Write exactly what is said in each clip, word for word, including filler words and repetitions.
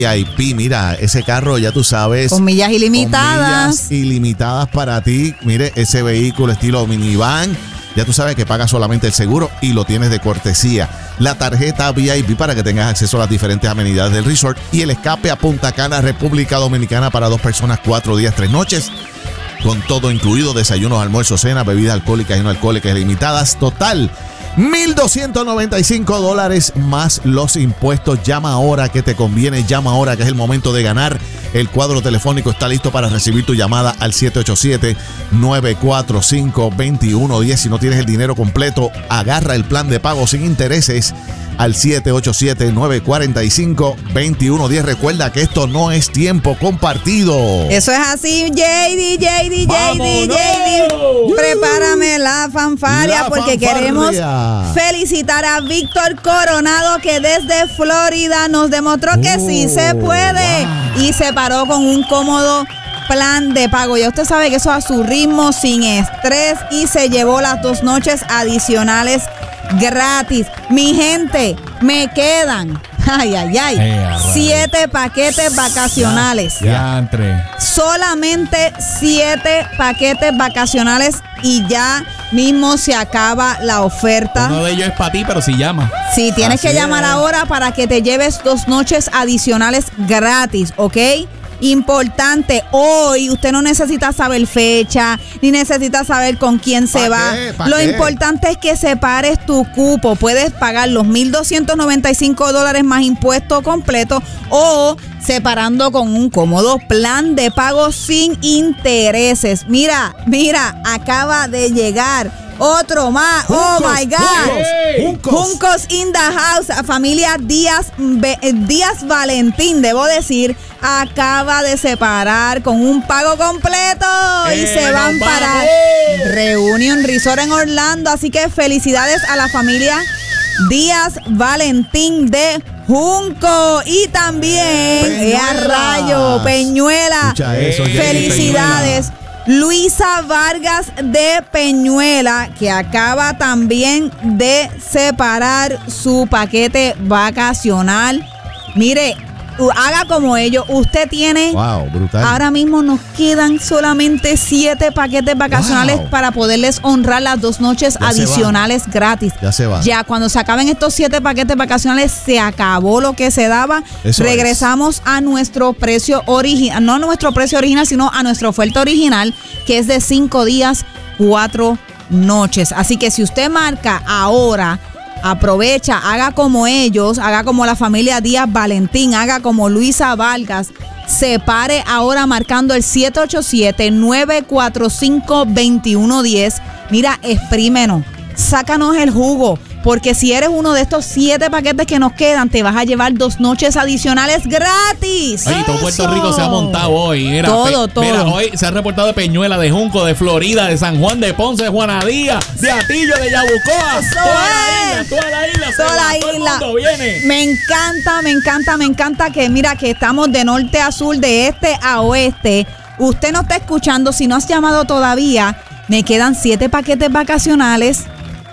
V I P, mira, ese carro ya tú sabes. Con millas ilimitadas. Con millas ilimitadas para ti. Mire, ese vehículo estilo minivan. Ya tú sabes que pagas solamente el seguro y lo tienes de cortesía. La tarjeta V I P para que tengas acceso a las diferentes amenidades del resort y el escape a Punta Cana, República Dominicana para dos personas, cuatro días, tres noches. Con todo incluido, desayunos, almuerzos, cenas, bebidas alcohólicas y no alcohólicas limitadas. Total, mil doscientos noventa y cinco dólares más los impuestos. Llama ahora que te conviene, llama ahora que es el momento de ganar. El cuadro telefónico está listo para recibir tu llamada al siete ocho siete, nueve cuatro cinco, dos uno uno cero. Si no tienes el dinero completo, agarra el plan de pago sin intereses al siete ocho siete, nueve cuatro cinco, dos uno uno cero. Recuerda que esto no es tiempo compartido. Eso es así, J D, J D, J D, J D. Prepárame la fanfaria la porque fanfarria. Queremos felicitar a Víctor Coronado, que desde Florida nos demostró que Oh, sí se puede. wow. Y se paró con un cómodo plan de pago. Ya usted sabe que eso a su ritmo, sin estrés, y se llevó las dos noches adicionales gratis. Mi gente, me quedan, ay, ay, ay, Eh, siete paquetes vacacionales. Ya entre. Solamente siete paquetes vacacionales y ya mismo se acaba la oferta. Uno de ellos es para ti, pero si llama. Sí, tienes Así que llamar es. ahora para que te lleves dos noches adicionales gratis, ¿ok? Importante, hoy usted no necesita saber fecha, ni necesita saber con quién se ¿Pa va. qué? ¿Pa Lo qué? importante es que separes tu cupo. Puedes pagar los mil doscientos noventa y cinco dólares más impuesto completo o separando con un cómodo plan de pago sin intereses. Mira, mira, acaba de llegar otro más. Oh Juncos, my God. Juncos, Juncos. Juncos in the house. Familia Díaz, Be- Díaz Valentín, debo decir, acaba de separar con un pago completo y ¡Eh, se van nos para vamos! Reunion Resort en Orlando. Así que felicidades a la familia Díaz Valentín de Junco y también Peñuelas. eh, a rayo Peñuela. Escucha eso, Jenny, Felicidades. Luisa Vargas de Peñuela, que acaba también de separar su paquete vacacional. Mire, u- haga como ellos. Usted tiene... Wow, brutal. Ahora mismo nos quedan solamente siete paquetes vacacionales Wow. para poderles honrar las dos noches Ya se adicionales gratis. Ya se va. Ya cuando se acaben estos siete paquetes vacacionales, se acabó lo que se daba. Eso Regresamos a nuestro precio original, no a nuestro precio original, sino a nuestra oferta original, que es de cinco días, cuatro noches. Así que si usted marca ahora, aprovecha, haga como ellos, haga como la familia Díaz Valentín, haga como Luisa Vargas. Separe ahora marcando el siete ocho siete, nueve cuatro cinco, dos uno uno cero. Mira, exprímenos, sácanos el jugo, porque si eres uno de estos siete paquetes que nos quedan, te vas a llevar dos noches adicionales gratis. Ay, todo Puerto ¡Eso! Rico se ha montado hoy. Mira, Todo, pe- todo. Mira, hoy se ha reportado de Peñuela, de Junco, de Florida, de San Juan, de Ponce, de Juanadía, de Atillo, de Yabucoa. Eso Toda la es. isla, toda la isla. se Toda va, la todo el isla. mundo viene. Me encanta, me encanta, me encanta que mira que estamos de norte a sur, de este a oeste. Usted no está escuchando, si no has llamado todavía, me quedan siete paquetes vacacionales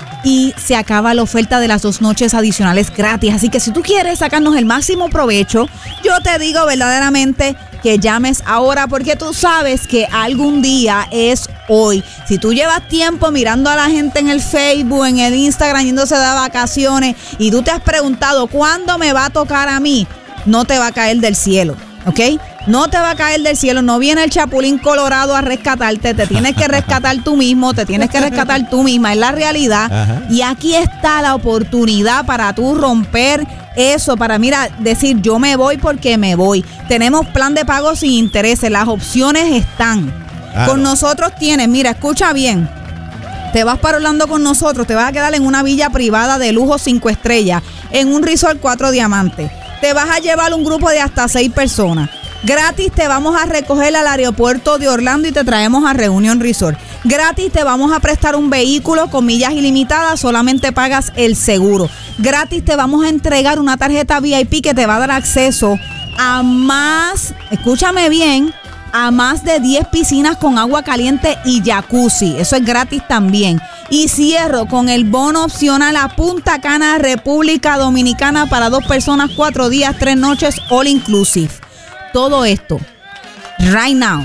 y se acaba la oferta de las dos noches adicionales gratis. Así que si tú quieres sacarnos el máximo provecho, yo te digo verdaderamente que llames ahora, porque tú sabes que algún día es hoy. Si tú llevas tiempo mirando a la gente en el Facebook, en el Instagram, yéndose de vacaciones, y tú te has preguntado ¿cuándo me va a tocar a mí? No te va a caer del cielo, ¿ok? No te va a caer del cielo, no viene el Chapulín Colorado a rescatarte, te tienes que rescatar tú mismo, te tienes que rescatar tú misma, es la realidad. Ajá. Y aquí está la oportunidad para tú romper eso, para, mira, decir yo me voy porque me voy. Tenemos plan de pago sin intereses, las opciones están. Claro. Con nosotros tienes, mira, escucha bien. Te vas para Orlando con nosotros, te vas a quedar en una villa privada de lujo cinco estrellas, en un resort cuatro diamantes. Te vas a llevar un grupo de hasta seis personas. Gratis te vamos a recoger al aeropuerto de Orlando y te traemos a Reunion Resort. Gratis te vamos a prestar un vehículo con millas ilimitadas, solamente pagas el seguro. Gratis te vamos a entregar una tarjeta V I P que te va a dar acceso a más, escúchame bien, a más de diez piscinas con agua caliente y jacuzzi. Eso es gratis también. Y cierro con el bono opcional a Punta Cana, República Dominicana, para dos personas, cuatro días, tres noches, all inclusive. Todo esto, right now,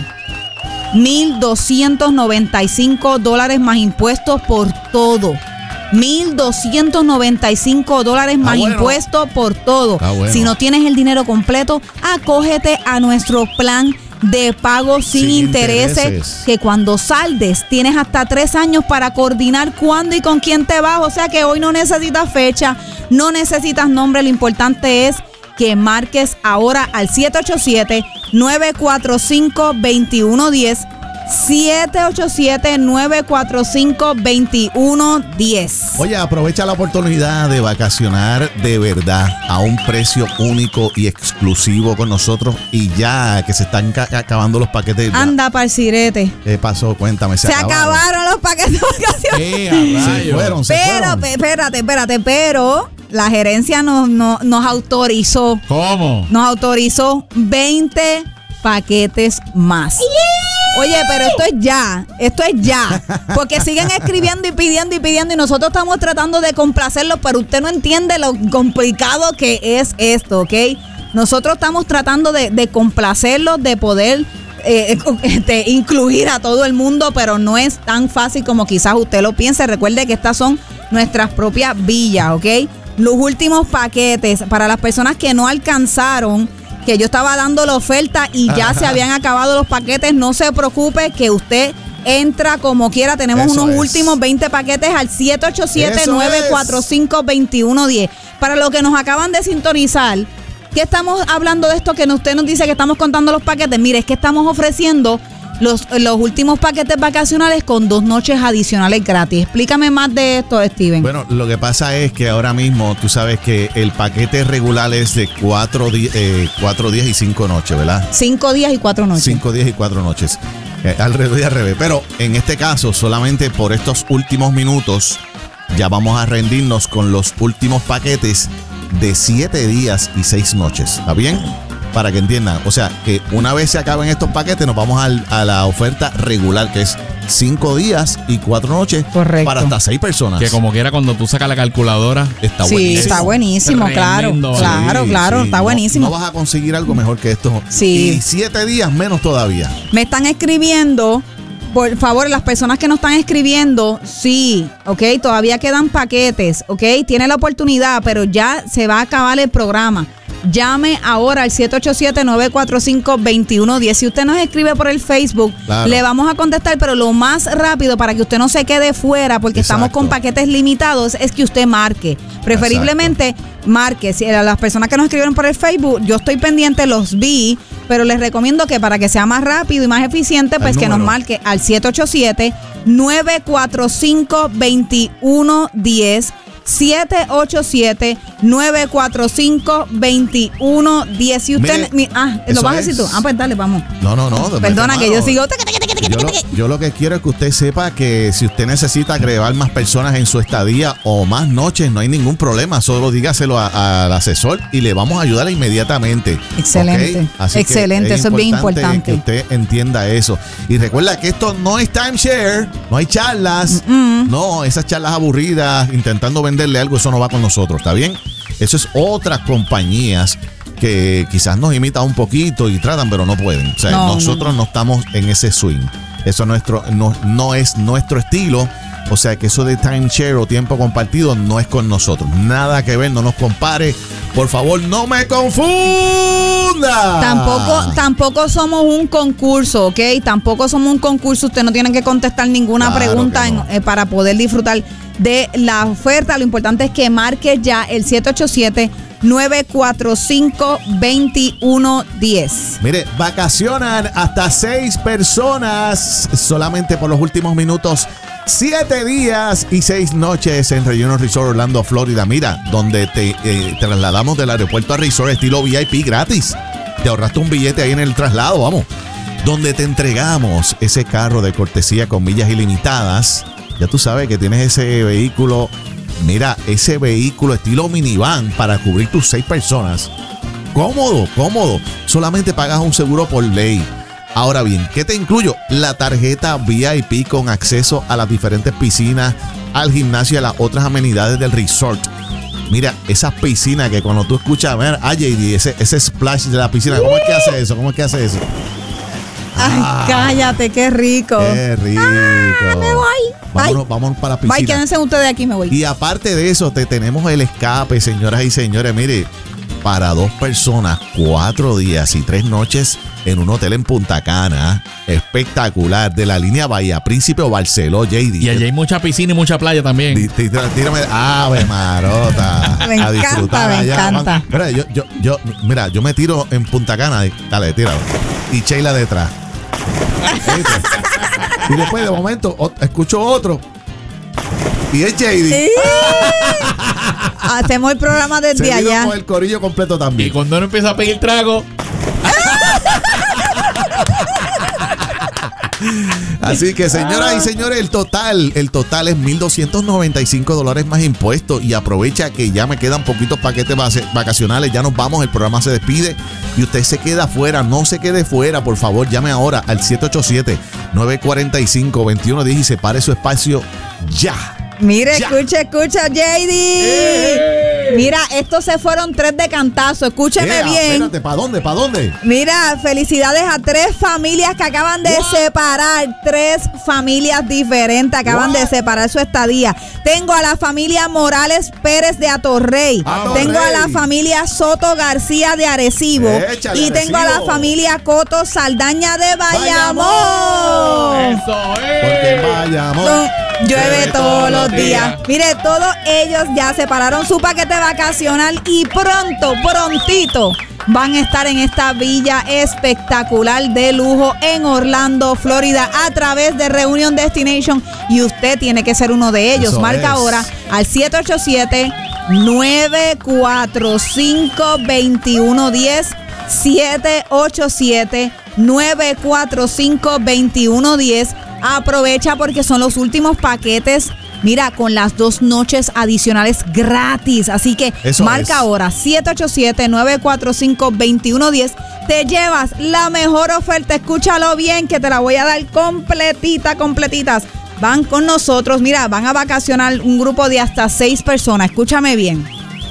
mil doscientos noventa y cinco dólares más impuestos por todo. mil doscientos noventa y cinco dólares más bueno. impuestos por todo. Bueno. Si no tienes el dinero completo, acógete a nuestro plan de pago sin, Sin intereses, intereses. que cuando saldes tienes hasta tres años para coordinar cuándo y con quién te vas. O sea que hoy no necesitas fecha, no necesitas nombre. Lo importante es que marques ahora al siete ocho siete, nueve cuatro cinco, dos uno uno cero. siete ocho siete, nueve cuatro cinco, dos uno uno cero. Oye, aprovecha la oportunidad de vacacionar de verdad a un precio único y exclusivo con nosotros, y ya que se están ca- acabando los paquetes. Anda pa'l sirete. ¿Qué pasó? Cuéntame. Se, acabaron los paquetes de vacaciones. Eh, a Se rayos. fueron, se Pero, fueron. pe- espérate, espérate, pero la gerencia nos, nos, nos autorizó, ¿Cómo? nos autorizó veinte paquetes más. Oye, pero esto es ya, esto es ya, porque siguen escribiendo y pidiendo y pidiendo y nosotros estamos tratando de complacerlos, pero usted no entiende lo complicado que es esto, ¿ok? Nosotros estamos tratando de, de complacerlos, de poder eh, este, incluir a todo el mundo, pero no es tan fácil como quizás usted lo piense. Recuerde que estas son nuestras propias villas, ¿ok? Los últimos paquetes para las personas que no alcanzaron, que yo estaba dando la oferta y ya se habían acabado los paquetes, no se preocupe, que usted entra como quiera. Tenemos Eso unos es. últimos veinte paquetes al siete ocho siete, Eso nueve cuatro es. cinco, dos uno uno cero. Para los que nos acaban de sintonizar, ¿qué estamos hablando de esto que usted nos dice que estamos contando los paquetes? Mire, es que estamos ofreciendo los, los últimos paquetes vacacionales con dos noches adicionales gratis. Explícame más de esto, Steven. Bueno, lo que pasa es que ahora mismo tú sabes que el paquete regular es de cuatro, di- eh, cuatro días y cinco noches, ¿verdad? Cinco días y cuatro noches. Cinco días y cuatro noches. Eh, al revés y al revés. Pero en este caso, solamente por estos últimos minutos, ya vamos a rendirnos con los últimos paquetes de siete días y seis noches. ¿Está bien? Para que entiendan. O sea, que una vez se acaben estos paquetes, nos vamos al- a la oferta regular, que es cinco días y cuatro noches. Correcto. Para hasta seis personas. Que como quiera, cuando tú sacas la calculadora, está Sí, buenísimo. está buenísimo, claro. Tremendo. Claro, Sí, claro, sí. está No- buenísimo. No, vas a conseguir algo mejor que esto. Sí. Y siete días menos todavía. Me están escribiendo, por favor, las personas que nos están escribiendo, sí, ok, todavía quedan paquetes, ok, tiene la oportunidad, pero ya se va a acabar el programa. Llame ahora al siete ocho siete, nueve cuatro cinco, dos uno uno cero. Si usted nos escribe por el Facebook, Claro. le vamos a contestar, pero lo más rápido para que usted no se quede fuera, porque estamos Exacto. con paquetes limitados, es que usted marque. Preferiblemente marque. Si a las personas que nos escribieron por el Facebook, yo estoy pendiente, los vi, pero les recomiendo que para que sea más rápido y más eficiente, pues El que nos número. marque al siete ocho siete, nueve cuatro cinco, dos uno uno cero. siete ocho siete, nueve cuatro cinco, dos uno uno cero. Si usted... Mire, mi- ah, ¿lo eso vas a es. decir tú? Ah, pues dale, vamos. No, no, no. de Perdona mete que yo mano. sigo... Yo lo, yo lo que quiero es que usted sepa que si usted necesita agregar más personas en su estadía o más noches, no hay ningún problema. Solo dígaselo a- al asesor y le vamos a ayudar inmediatamente. Excelente, ¿Ok? Así que excelente, eso es bien importante. que usted entienda eso. Y recuerda que esto no es timeshare, no hay charlas. Mm-mm. No, esas charlas aburridas, intentando venderle algo, eso no va con nosotros, ¿está bien? Eso es otras compañías que quizás nos imitan un poquito y tratan, pero no pueden. O sea, No, nosotros no, no, estamos en ese swing. Eso nuestro, no, no es nuestro estilo. O sea, que eso de timeshare o tiempo compartido no es con nosotros. Nada que ver, no nos compare. Por favor, no me confunda. Tampoco, tampoco somos un concurso, ¿ok? Tampoco somos un concurso. Usted no tiene que contestar ninguna Claro pregunta que no. en- eh, para poder disfrutar de la oferta. Lo importante es que marque ya el siete ocho siete, nueve cuatro cinco, dos uno uno cero. Mire, vacacionan hasta seis personas solamente por los últimos minutos. Siete días y seis noches en Reunion Resort Orlando, Florida. Mira, donde te eh, trasladamos del aeropuerto a Resort estilo V I P gratis. Te ahorraste un billete ahí en el traslado, vamos. Donde te entregamos ese carro de cortesía con millas ilimitadas. Ya tú sabes que tienes ese vehículo. Mira, ese vehículo estilo minivan para cubrir tus seis personas. Cómodo, cómodo. Solamente pagas un seguro por ley. Ahora bien, ¿qué te incluyo? La tarjeta V I P con acceso a las diferentes piscinas, al gimnasio y a las otras amenidades del resort. Mira, esas piscinas que cuando tú escuchas, ver, ah, J D, ese, ese splash de la piscina, ¿cómo es que hace eso? ¿Cómo es que hace eso? Ay, Ah, cállate, qué rico. ¡Qué rico! Ah, me voy. Vámonos, Bye. vámonos para la piscina. Bye, quédense ustedes aquí, me voy. Y aparte de eso, te tenemos el escape, señoras y señores. Mire, para dos personas, cuatro días y tres noches en un hotel en Punta Cana. Espectacular. De la línea Bahía Príncipe o Barceló, J D. Y allí hay mucha piscina y mucha playa también. Tí- tí- tí- Tírame. Ave Marota. Me A encanta, disfrutar me allá. encanta. Mira, yo, yo, yo, mira, yo me tiro en Punta Cana. Dale, tíralo. Y Sheila detrás. ¿Viste? Y después de momento o- escucho otro. Y es J D. Hacemos el programa desde Se vino allá. con el corillo completo Y también. cuando uno empieza a pedir trago, Así que, señoras y señores, el total, el total es mil doscientos noventa y cinco dólares más impuestos. Y aprovecha que ya me quedan poquitos paquetes vac- vacacionales. Ya nos vamos, el programa se despide y usted se queda fuera. No se quede fuera, por favor, llame ahora al siete ocho siete, nueve cuatro cinco, dos uno uno cero y separe su espacio ya. Mire, Ya. escucha, escucha, J D. Mira, estos se fueron tres de cantazo. Escúcheme Ea, bien. Espérate, ¿para dónde? ¿Para dónde? Mira, felicidades a tres familias que acaban de What? separar. Tres familias diferentes acaban What? de separar su estadía. Tengo a la familia Morales Pérez de Atorrey. Atorrey. Tengo a la familia Soto García de Arecibo. Échale, y tengo a la Arecibo. familia Coto Saldaña de Bayamón. eso es. Porque vayamos. No, Llueve todos los días. Mire, todos ellos ya separaron su paquete vacacional y pronto, prontito, van a estar en esta villa espectacular de lujo en Orlando, Florida, a través de Reunion Destination. Y usted tiene que ser uno de ellos. Eso Marca es. ahora al siete ocho siete, nueve cuatro cinco, dos uno uno cero. siete ocho siete, nueve cuatro cinco, dos uno uno cero. Aprovecha porque son los últimos paquetes. Mira, con las dos noches adicionales gratis. Así que Eso marca es. ahora siete ocho siete, nueve cuatro cinco, dos uno uno cero. Te llevas la mejor oferta. Escúchalo bien que te la voy a dar completita, completitas. Van con nosotros. Mira, van a vacacionar un grupo de hasta seis personas. Escúchame bien.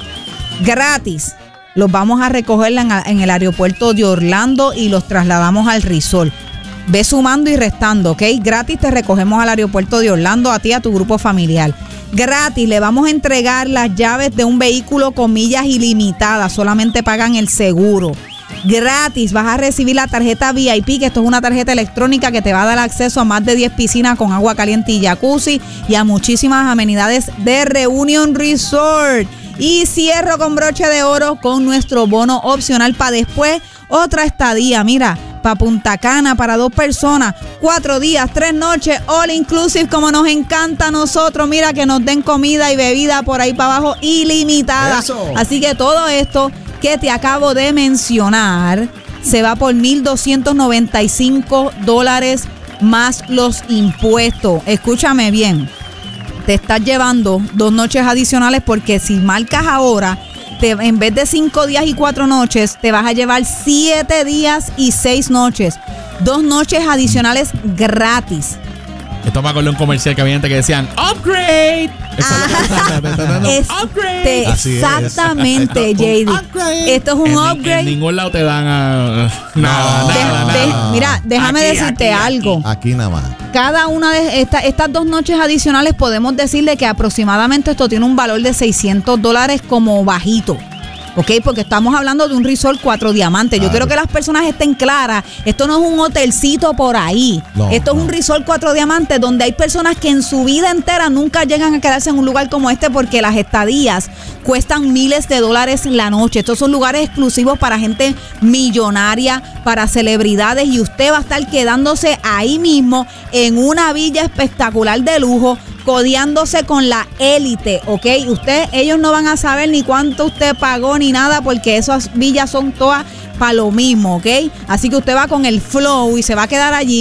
Gratis. Los vamos a recoger en, en el aeropuerto de Orlando y los trasladamos al resort. Ve sumando y restando, ¿ok? Gratis te recogemos al aeropuerto de Orlando, a ti y a tu grupo familiar. Gratis le vamos a entregar las llaves de un vehículo con millas ilimitadas. Solamente pagan el seguro. Gratis vas a recibir la tarjeta V I P, que esto es una tarjeta electrónica que te va a dar acceso a más de diez piscinas con agua caliente y jacuzzi y a muchísimas amenidades de Reunion Resort. Y cierro con broche de oro con nuestro bono opcional para después. Otra estadía, mira, para Punta Cana, para dos personas, cuatro días, tres noches, all inclusive, como nos encanta a nosotros. Mira, que nos den comida y bebida por ahí para abajo ilimitada. Eso. Así que todo esto que te acabo de mencionar se va por mil doscientos noventa y cinco dólares más los impuestos. Escúchame bien. Te estás llevando dos noches adicionales porque si marcas ahora, te, en vez de cinco días y cuatro noches, te vas a llevar siete días y seis noches. Dos noches adicionales gratis. Esto me acordé de un comercial que había gente que decían ¡Upgrade! Eso es lo que está- está- está dando, Este, ¡Upgrade! Así es. exactamente, Esto es J un D. upgrade. Esto es un En, ni- upgrade. en ningún lado te dan a, nada, No. De- nada, de- nada. mira, déjame Aquí, decirte aquí, aquí. algo. Aquí nada más. Cada una de esta- estas dos noches adicionales podemos decirle que aproximadamente esto tiene un valor de seiscientos dólares como bajito. ¿Ok? Porque estamos hablando de un resort cuatro diamantes. Yo Claro. quiero que las personas estén claras. Esto no es un hotelcito por ahí. No, esto es no. un resort cuatro diamantes donde hay personas que en su vida entera nunca llegan a quedarse en un lugar como este porque las estadías cuestan miles de dólares la noche. Estos son lugares exclusivos para gente millonaria, para celebridades, y usted va a estar quedándose ahí mismo en una villa espectacular de lujo, codeándose con la élite, ¿ok? Usted, ellos no van a saber ni cuánto usted pagó ni nada porque esas villas son todas para lo mismo, ¿ok? Así que usted va con el flow y se va a quedar allí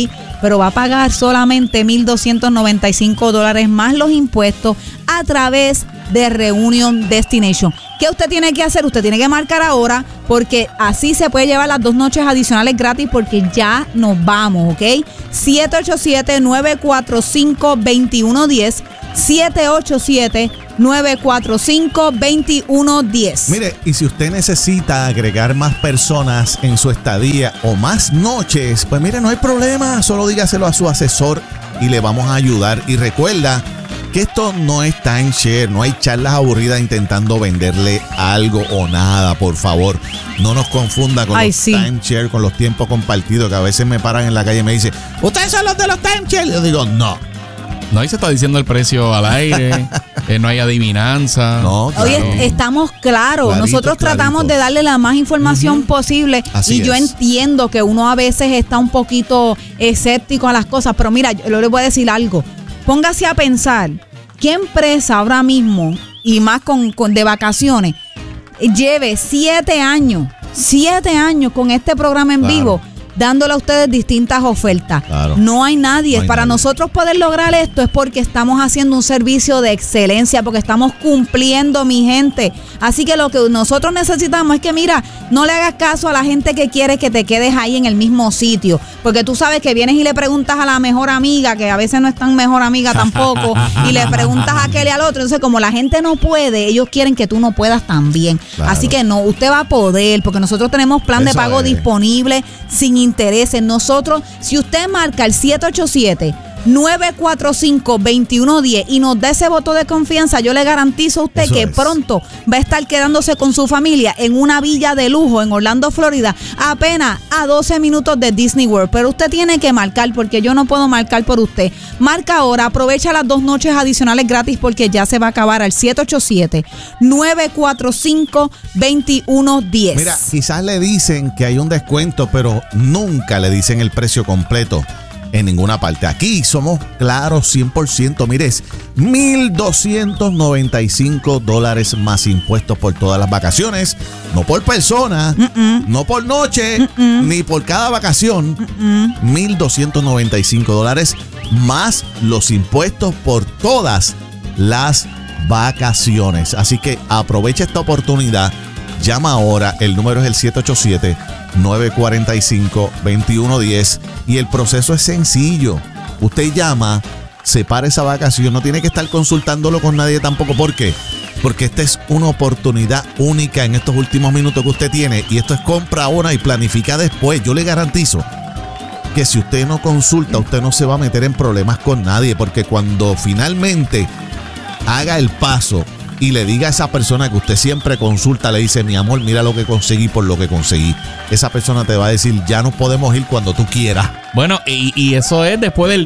pero va a pagar solamente mil doscientos noventa y cinco dólares más los impuestos a través de Reunion Destination. ¿Qué usted tiene que hacer? Usted tiene que marcar ahora, porque así se puede llevar las dos noches adicionales gratis, porque ya nos vamos, ¿ok? siete ocho siete, nueve cuatro cinco, dos uno uno cero, siete ocho siete, nueve cuatro cinco, dos uno uno cero. Mire, y si usted necesita agregar más personas en su estadía o más noches, pues mire, no hay problema, solo dígaselo a su asesor y le vamos a ayudar. Y recuerda que esto no es timeshare, no hay charlas aburridas intentando venderle algo o nada, por favor. No nos confunda con Ay, los sí. timeshare, con los tiempos compartidos, que a veces me paran en la calle y me dicen, ¿ustedes son los de los timeshare? Yo digo, no. No, ahí se está diciendo el precio al aire, eh, no hay adivinanza. No, claro. Oye, estamos claros. Clarito, Nosotros tratamos clarito. de darle la más información uh-huh. posible. Así y yo es. entiendo que uno a veces está un poquito escéptico a las cosas, pero mira, yo le voy a decir algo. Póngase a pensar, ¿qué empresa ahora mismo, y más con, con de vacaciones, lleve siete años, siete años con este programa en Claro. vivo, dándole a ustedes distintas ofertas? Claro. No hay nadie. No hay Para nadie. nosotros poder lograr esto es porque estamos haciendo un servicio de excelencia, porque estamos cumpliendo, mi gente. Así que lo que nosotros necesitamos es que, mira, no le hagas caso a la gente que quiere que te quedes ahí en el mismo sitio, porque tú sabes que vienes y le preguntas a la mejor amiga, que a veces no es tan mejor amiga tampoco, y le preguntas a aquel y al otro. Entonces, como la gente no puede, ellos quieren que tú no puedas también. Claro. Así que no, usted va a poder, porque nosotros tenemos plan de Eso pago es. disponible sin intereses. Nosotros, si usted marca el siete ocho siete, nueve cuatro cinco, dos uno uno cero y nos da ese voto de confianza, yo le garantizo a usted Eso que es. pronto va a estar quedándose con su familia en una villa de lujo en Orlando, Florida, apenas a doce minutos de Disney World. Pero usted tiene que marcar, porque yo no puedo marcar por usted. Marca ahora, aprovecha las dos noches adicionales gratis, porque ya se va a acabar al siete ocho siete, nueve cuatro cinco, dos uno uno cero. Mira, quizás le dicen que hay un descuento, pero nunca le dicen el precio completo en ninguna parte. Aquí somos claros cien por ciento. Mire, es mil doscientos noventa y cinco dólares más impuestos por todas las vacaciones. No por persona, Mm-mm. no por noche, Mm-mm. ni por cada vacación. Mm. mil doscientos noventa y cinco dólares más los impuestos por todas las vacaciones. Así que aprovecha esta oportunidad. Llama ahora, el número es el siete ocho siete, nueve cuatro cinco, dos uno uno cero y el proceso es sencillo. Usted llama, separa esa vacación, no tiene que estar consultándolo con nadie tampoco. ¿Por qué? Porque esta es una oportunidad única en estos últimos minutos que usted tiene, y esto es compra ahora y planifica después. Yo le garantizo que si usted no consulta, usted no se va a meter en problemas con nadie, porque cuando finalmente haga el paso y le diga a esa persona que usted siempre consulta, le dice, mi amor, mira lo que conseguí por lo que conseguí, esa persona te va a decir, ya nos podemos ir cuando tú quieras. Bueno, y, y eso es después del...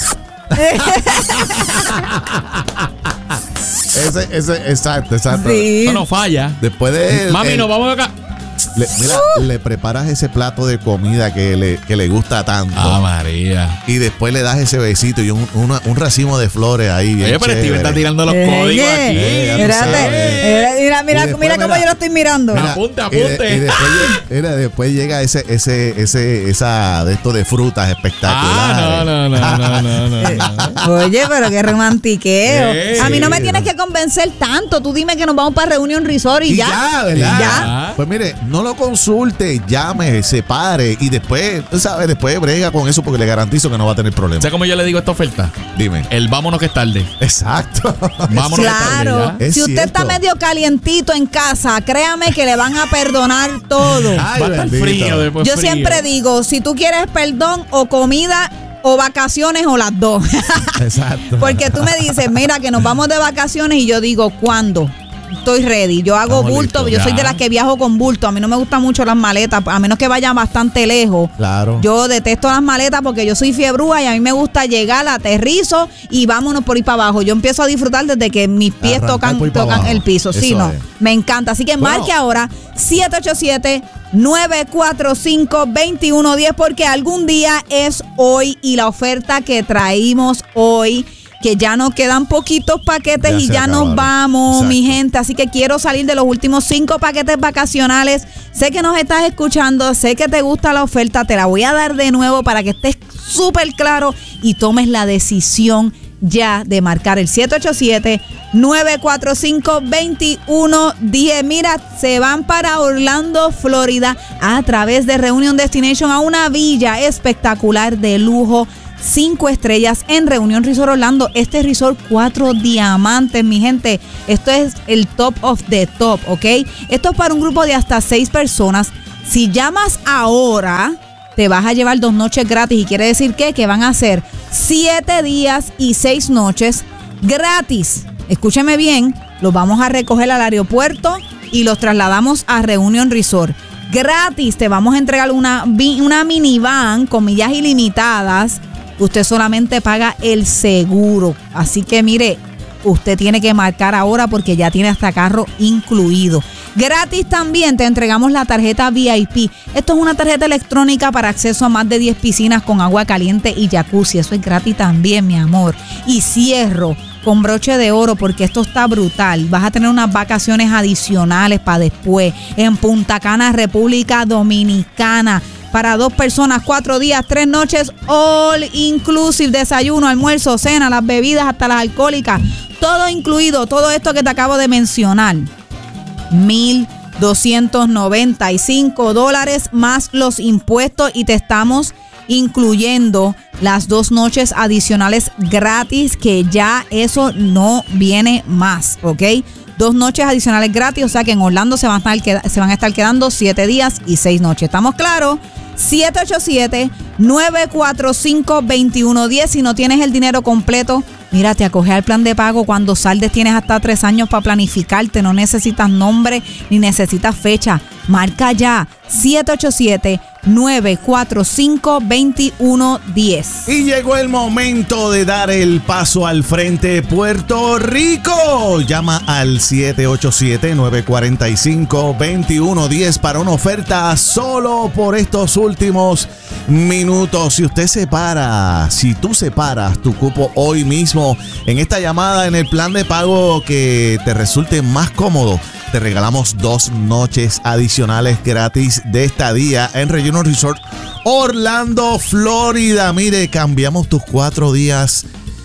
Ese, ese, exacto, exacto. Sí. Eso no falla. Después de... Mami, el- nos vamos acá. le, mira, le preparas ese plato de comida que le, que le gusta tanto. Ah, María. Y después le das ese besito y un, una- un racimo de flores ahí. Bien Oye, pero Steven chévere. está tirando los códigos Oye, aquí. Eh, ya tú espérate, sabes. eh, mira, mira, Y después, mira cómo mira, yo lo estoy mirando. Mira, Apunte, y de- apunte. Y, después, llega- mira, después llega ese, ese, ese, esa de esto de frutas espectaculares. Ah, no, no, no, no, no, no, no. Oye, pero qué romantiqueo. Eh, A mí no me sí, tienes no. que convencer tanto. Tú dime que nos vamos para Reunion Resort y, Y ya. ya, ¿verdad? Ya. Pues mire, no lo consulte, llame, se pare y después, tú sabes, después brega con eso porque le garantizo que no va a tener problemas. ¿Sabes cómo yo le digo esta oferta? Dime. El vámonos que es tarde. Exacto. Vámonos Claro. que es tarde, Es Si usted cierto. está medio calientito en casa, créame que le van a perdonar todo. ya. Ay, Va a estar bendito. frío después. Yo frío. siempre digo, si tú quieres perdón o comida o vacaciones o las dos. Exacto. Porque tú me dices, mira, que nos vamos de vacaciones y yo digo, ¿cuándo? Estoy ready. Yo hago Estamos bulto, listos, yo soy ya. de las que viajo con bulto. A mí no me gustan mucho las maletas, a menos que vayan bastante lejos. Claro. Yo detesto las maletas porque yo soy fiebrúa y a mí me gusta llegar, aterrizo y vámonos por ahí para abajo. Yo empiezo a disfrutar desde que mis pies Arrancar tocan, por ahí para tocan abajo. el piso. Sí, Eso no. es. Me encanta. Así que Bueno. marque ahora siete ocho siete, nueve cuatro cinco, dos uno uno cero porque algún día es hoy y la oferta que traímos hoy, que ya nos quedan poquitos paquetes Ya y se ya acabaron. nos vamos, Exacto. mi gente. Así que quiero salir de los últimos cinco paquetes vacacionales. Sé que nos estás escuchando, sé que te gusta la oferta, te la voy a dar de nuevo para que estés súper claro y tomes la decisión ya de marcar el siete ocho siete, nueve cuatro cinco, dos uno uno cero. Mira, se van para Orlando, Florida, a través de Reunion Destination a una villa espectacular de lujo, cinco estrellas en Reunion Resort Orlando. Este resort cuatro diamantes, mi gente. Esto es el top of the top, ¿ok? Esto es para un grupo de hasta seis personas. Si llamas ahora, te vas a llevar dos noches gratis. ¿Y quiere decir qué? Que van a ser siete días y seis noches gratis. Escúcheme bien, los vamos a recoger al aeropuerto y los trasladamos a Reunion Resort. Gratis, te vamos a entregar una, una minivan con millas ilimitadas. Usted solamente paga el seguro. Así que mire, usted tiene que marcar ahora porque ya tiene hasta carro incluido. Gratis también te entregamos la tarjeta V I P. Esto es una tarjeta electrónica para acceso a más de diez piscinas con agua caliente y jacuzzi. Eso es gratis también, mi amor. Y cierro con broche de oro porque esto está brutal. Vas a tener unas vacaciones adicionales para después en Punta Cana, República Dominicana. Para dos personas, cuatro días, tres noches, all inclusive, desayuno, almuerzo, cena, las bebidas, hasta las alcohólicas, todo incluido, todo esto que te acabo de mencionar. mil doscientos noventa y cinco dólares más los impuestos y te estamos incluyendo las dos noches adicionales gratis, que ya eso no viene más, ¿ok? Dos noches adicionales gratis, o sea que en Orlando se van a estar, se van a estar quedando siete días y seis noches. ¿Estamos claros? siete ocho siete, nueve cuatro cinco, dos uno uno cero. Si no tienes el dinero completo, mira, te acoge al plan de pago. Cuando saldes tienes hasta tres años para planificarte. No necesitas nombre ni necesitas fecha. Marca ya siete ocho siete, nueve cuatro cinco, dos uno uno cero. Y llegó el momento de dar el paso al frente, Puerto Rico. Llama al siete ocho siete, nueve cuatro cinco, dos uno uno cero para una oferta solo por estos últimos minutos. Si usted separa, si tú separas tu cupo hoy mismo en esta llamada en el plan de pago que te resulte más cómodo, te regalamos dos noches adicionales gratis de estadía en Reunion Resort Orlando, Florida. Mire, cambiamos tus cuatro días,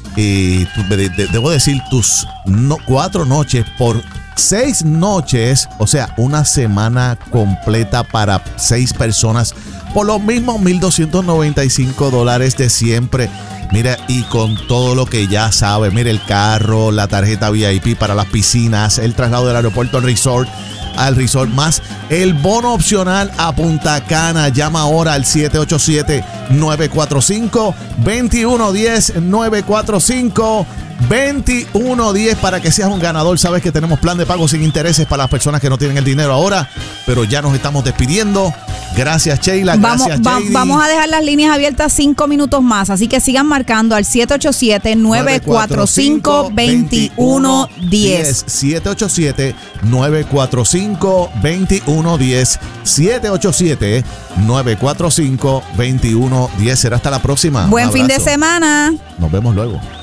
eh, tu, de, de, debo decir tus no, cuatro noches por seis noches, o sea, una semana completa para seis personas por los mismos mil doscientos noventa y cinco dólares de siempre. Mira, y con todo lo que ya sabe, mire, el carro, la tarjeta V I P para las piscinas, el traslado del aeropuerto al resort, al resort más el bono opcional a Punta Cana. Llama ahora al siete ocho siete, nueve cuatro cinco, dos uno uno cero, nueve cuatro cinco, dos uno uno cero para que seas un ganador. Sabes que tenemos plan de pago sin intereses para las personas que no tienen el dinero ahora, pero ya nos estamos despidiendo. Gracias, Sheila. Vamos, gracias, va, vamos a dejar las líneas abiertas cinco minutos más, así que sigan marcando al siete ocho siete, nueve cuatro cinco, dos uno uno cero. siete ocho siete, nueve cuatro cinco, dos uno uno cero. siete ocho siete, nueve cuatro cinco, dos uno uno cero. Será hasta la próxima. Buen fin de semana. Nos vemos luego.